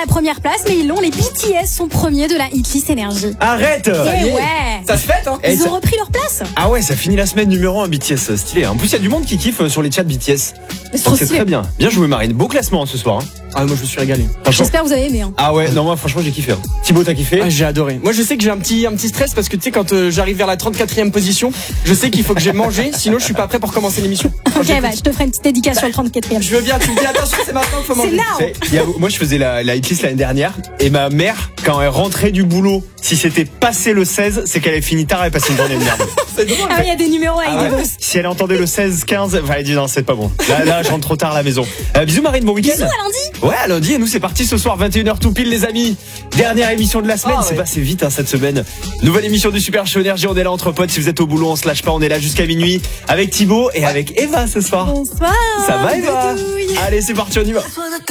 la première place, mais ils l'ont. Les BTS sont premiers de la hitlist énergie. Arrête. Et ouais. Ça se fête, hein. Ils ont repris leur place. Ah ouais, ça finit la semaine numéro 1 BTS, stylé. En plus, il y a du monde qui kiffe sur les chats BTS. C'est trop C'est stylé. très bien. Bien joué Marine. Beau classement ce soir. Ah, moi je me suis régalé. Franchement. J'espère que vous avez aimé. Ah ouais, non moi franchement j'ai kiffé. Thibaut, t'as kiffé? Ah, j'ai adoré. Moi je sais que j'ai un petit stress parce que tu sais quand j'arrive vers la 34e position, je sais qu'il faut que j'ai mangé, sinon je suis pas prêt pour commencer l'émission. Ok, bah, je te ferai une petite dédicace sur le 34e. Je veux bien, tu me dis attention, c'est maintenant qu'il faut manger. C'est now. Moi je faisais la hitlist l'année dernière et ma mère quand elle rentrait du boulot, si c'était passé le 16, c'est qu'elle avait fini tard et passé une journée de merde. C'est drôle. Ah, il y a des numéros avec Ah des ouais. bosses. Si elle entendait le 16, 15, enfin elle dit non c'est pas bon. Là je rentre trop tard à la maison. Bisous Marine, bon week-end. Bisous à lundi. Ouais, à lundi, et nous c'est parti ce soir 21h tout pile les amis. Dernière émission de la semaine, Ah, c'est ouais. passé vite cette semaine. Nouvelle émission du Super Show Énergie, on est là entre potes, si vous êtes au boulot, on se lâche pas, on est là jusqu'à minuit avec Thibaut et avec Eva ce soir. Bonsoir. Ça va Eva? Bidouille. Allez, c'est parti, on y va.